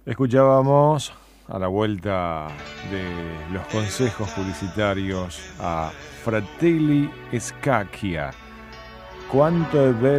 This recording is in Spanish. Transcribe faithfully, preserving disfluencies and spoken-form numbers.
Escuchábamos a la vuelta de los consejos publicitarios a Fratelli Scacchia. Quanto è bello